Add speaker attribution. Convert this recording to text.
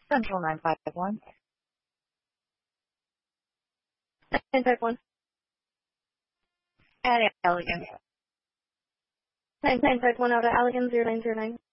Speaker 1: Central 951.
Speaker 2: 951.
Speaker 1: At Elegant.
Speaker 2: 951 out of Allegan 0909.